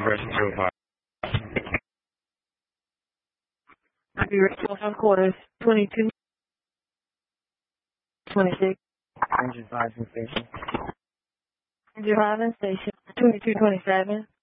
version 05. Copy Rachel headquarters, 22, 26. Engine 5 and station. Engine 5 and station, 2227.